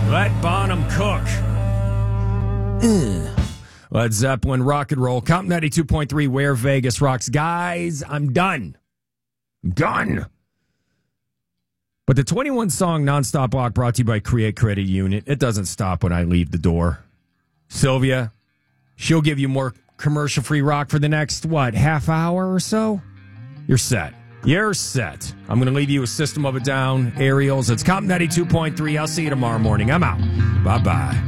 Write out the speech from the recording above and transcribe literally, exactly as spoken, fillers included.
Let Bonham cook. Ugh. Led Zeppelin, rock and roll. Comp ninety-two point three, where Vegas rocks. Guys, I'm done. I'm done. But the twenty-one song nonstop block brought to you by Create Credit Union. It doesn't stop when I leave the door. Sylvia, she'll give you more commercial-free rock for the next, what, half hour or so? You're set. You're set. I'm going to leave you with System of a Down, Aerials. It's Comp ninety-two point three. I'll see you tomorrow morning. I'm out. Bye-bye.